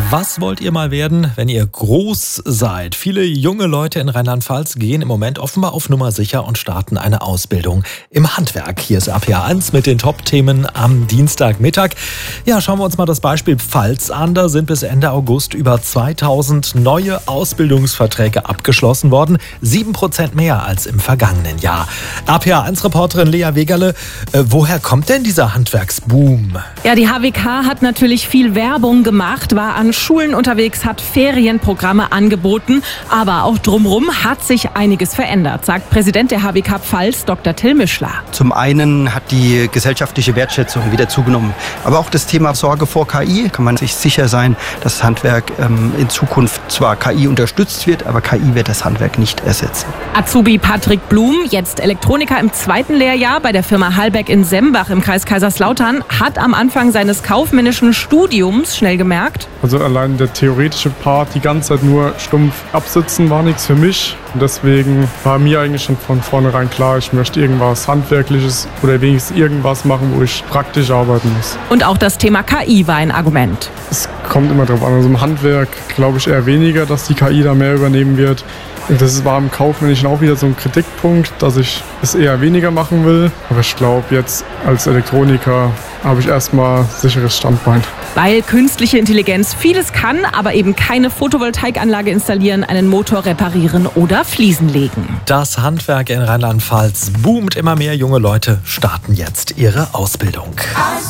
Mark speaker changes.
Speaker 1: Was wollt ihr mal werden, wenn ihr groß seid? Viele junge Leute in Rheinland-Pfalz gehen im Moment offenbar auf Nummer sicher und starten eine Ausbildung im Handwerk. Hier ist RPA1 mit den Top-Themen am Dienstagmittag. Ja, schauen wir uns mal das Beispiel Pfalz an. Da sind bis Ende August über 2000 neue Ausbildungsverträge abgeschlossen worden. 7% mehr als im vergangenen Jahr. RPA1-Reporterin Lea Wegerle, woher kommt denn dieser Handwerksboom?
Speaker 2: Ja, die HWK hat natürlich viel Werbung gemacht, war an Schulen unterwegs, hat Ferienprogramme angeboten, aber auch drumherum hat sich einiges verändert, sagt Präsident der HWK Pfalz, Dr. Till Mischler.
Speaker 3: Zum einen hat die gesellschaftliche Wertschätzung wieder zugenommen, aber auch das Thema Sorge vor KI. Kann man sich sicher sein, dass das Handwerk in Zukunft zwar KI unterstützt wird, aber KI wird das Handwerk nicht ersetzen.
Speaker 2: Azubi Patrick Blum, jetzt Elektroniker im 2. Lehrjahr bei der Firma Hallbeck in Sembach im Kreis Kaiserslautern, hat am Anfang seines kaufmännischen Studiums schnell gemerkt:
Speaker 4: Also allein der theoretische Part, die ganze Zeit nur stumpf absitzen, war nichts für mich. Und deswegen war mir eigentlich schon von vornherein klar, ich möchte irgendwas Handwerkliches oder wenigstens irgendwas machen, wo ich praktisch arbeiten muss.
Speaker 2: Und auch das Thema KI war ein Argument.
Speaker 4: Es kommt immer drauf an. Also im Handwerk glaube ich eher weniger, dass die KI da mehr übernehmen wird. Das war im Kaufmännischen auch wieder so ein Kritikpunkt, dass ich es eher weniger machen will. Aber ich glaube, jetzt als Elektroniker habe ich erstmal sicheres Standbein.
Speaker 2: Weil künstliche Intelligenz vieles kann, aber eben keine Photovoltaikanlage installieren, einen Motor reparieren oder Fliesen legen.
Speaker 1: Das Handwerk in Rheinland-Pfalz boomt. Immer mehr junge Leute starten jetzt ihre Ausbildung.